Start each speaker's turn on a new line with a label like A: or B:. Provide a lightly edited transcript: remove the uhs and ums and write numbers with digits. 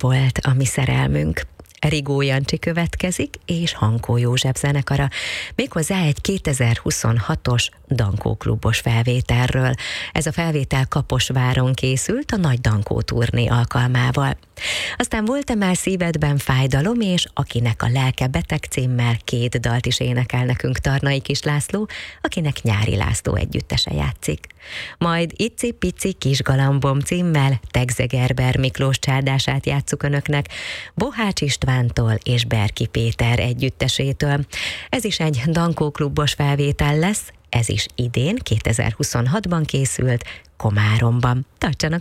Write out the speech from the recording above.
A: volt a mi szerelmünk. Rigó Jancsi következik, és Hankó József zenekara, méghozzá egy 2026-os Dankó klubos felvételről. Ez a felvétel Kaposváron készült a Nagy Dankó turné alkalmával. Aztán Volt-e már szívedben fájdalom, és Akinek a lelke beteg címmel 2 dalt is énekel nekünk Tarnai Kis László, akinek Nyári László együttese játszik. Majd Icipici kis galambom címmel Tegzegerber Miklós csárdását játsszuk önöknek, Bohács Istvántól és Berki Péter együttesétől. Ez is egy Dankó klubos felvétel lesz, ez is idén, 2026-ban készült Komáromban. Tartsanak